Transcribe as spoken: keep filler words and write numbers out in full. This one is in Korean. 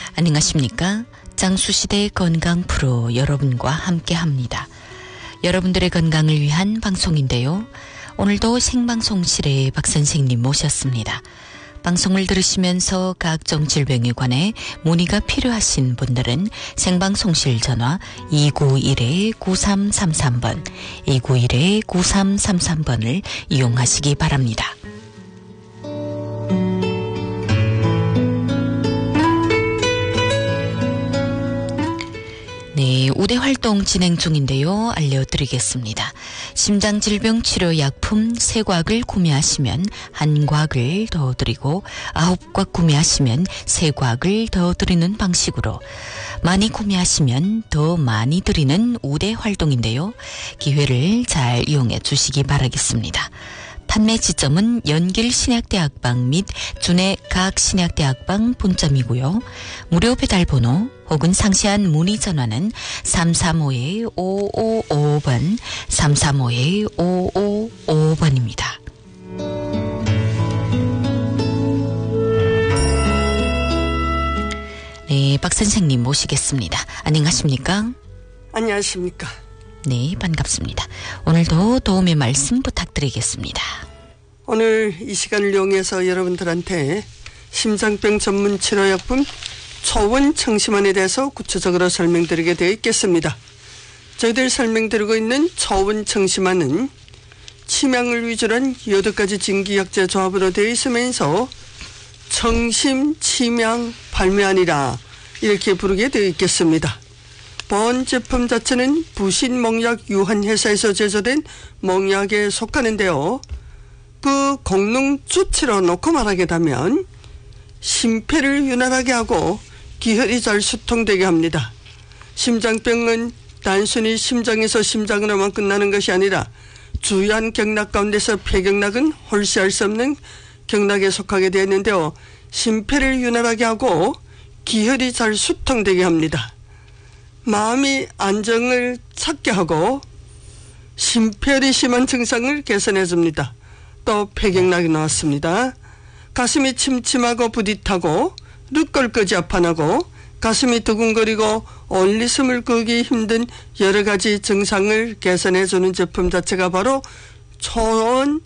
안녕하십니까? 장수시대 건강 프로 여러분과 함께합니다. 여러분들의 건강을 위한 방송인데요. 오늘도 생방송실에 박 선생님 모셨습니다. 방송을 들으시면서 각종 질병에 관해 문의가 필요하신 분들은 생방송실 전화 이구일 구삼삼삼 번, 이구일 구삼삼삼 번을 이용하시기 바랍니다. 네, 우대 활동 진행 중인데요. 알려드리겠습니다. 심장질병 치료 약품 세 곽을 구매하시면 한 곽을 더 드리고 아홉 곽 구매하시면 세 곽을 더 드리는 방식으로 많이 구매하시면 더 많이 드리는 우대 활동인데요. 기회를 잘 이용해 주시기 바라겠습니다. 판매 지점은 연길신약대학방 및 준해 각 신약대학방 본점이고요. 무료 배달번호 혹은 상세한 문의 전화는 삼삼오 오오오오 번, 삼삼오 오오오오 번입니다. 네, 박 선생님 모시겠습니다. 안녕하십니까? 안녕하십니까? 네, 반갑습니다. 오늘도 도움의 말씀 부탁드리겠습니다. 오늘 이 시간을 이용해서 여러분들한테 심장병 전문 치료약품 초원청심환에 대해서 구체적으로 설명드리게 되어 있겠습니다. 저희들 설명드리고 있는 초원청심환은 치명을 위주로 한 여덟 가지 진기약재 조합으로 되어 있으면서 청심, 치명, 발매하니라 이렇게 부르게 되어 있겠습니다. 본 제품 자체는 부신몽약 유한회사에서 제조된 몽약에 속하는데요. 그功能 주치로 놓고 말하게 되면 심폐를 윤활하게 하고 기혈이 잘 수통되게 합니다. 심장병은 단순히 심장에서 심장으로만 끝나는 것이 아니라 주요한 경락 가운데서 폐경락은 홀시할 수 없는 경락에 속하게 되었는데요. 심폐를 윤활하게 하고 기혈이 잘 수통되게 합니다. 마음이 안정을 찾게 하고 심폐열이 심한 증상을 개선해 줍니다. 또 폐경락이 나왔습니다. 가슴이 침침하고 부딪하고 늑골까지 아파나고 가슴이 두근거리고 올리 숨을 끄기 힘든 여러 가지 증상을 개선해 주는 제품 자체가 바로 초원